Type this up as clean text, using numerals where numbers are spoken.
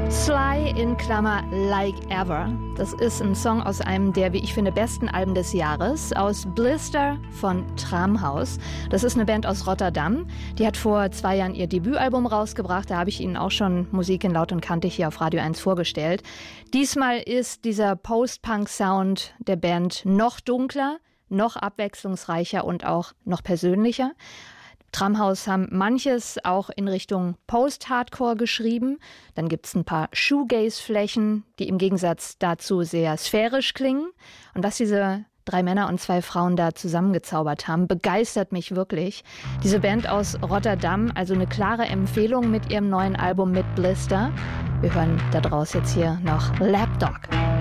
Sly in Klammer Like Ever. Das ist ein Song aus einem der, wie ich finde, besten Alben des Jahres, aus Blister von Tramhaus. Das ist eine Band aus Rotterdam. Die hat vor 2 Jahren ihr Debütalbum rausgebracht. Da habe ich Ihnen auch schon Musik in Laut und Kantig hier auf Radio 1 vorgestellt. Diesmal ist dieser Post-Punk-Sound der Band noch dunkler, noch abwechslungsreicher und auch noch persönlicher. Tramhaus haben manches auch in Richtung Post-Hardcore geschrieben. Dann gibt es ein paar Shoegaze-Flächen, die im Gegensatz dazu sehr sphärisch klingen. Und was diese 3 Männer und 2 Frauen da zusammengezaubert haben, begeistert mich wirklich. Diese Band aus Rotterdam, also eine klare Empfehlung mit ihrem neuen Album mit Blister. Wir hören da draus jetzt hier noch Lapdog.